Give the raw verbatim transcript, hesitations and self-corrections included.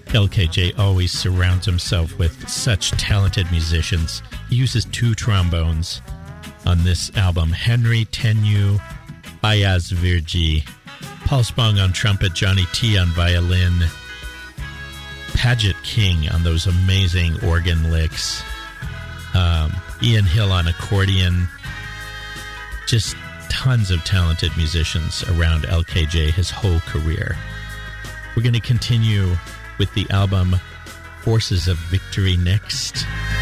L K J always surrounds himself with such talented musicians. He uses two trombones on this album, Henry Tenyu Bayazvirji, Paul Spong on trumpet, Johnny T on violin, Paget King on those amazing organ licks, um, Ian Hill on accordion. Just tons of talented musicians around L K J his whole career. We're going to continue with the album Forces of Victory next.